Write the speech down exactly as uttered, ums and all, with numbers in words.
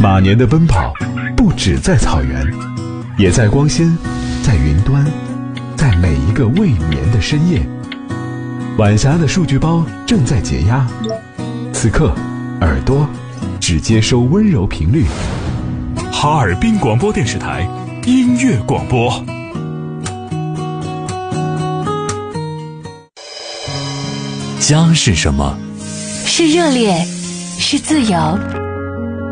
马年的奔跑不只在草原，也在光纤，在云端，在每一个未眠的深夜。晚霞的数据包正在解压，此刻耳朵只接收温柔频率。 哈尔滨广播电视台音乐广播。家是什么？ 是热烈，是自由，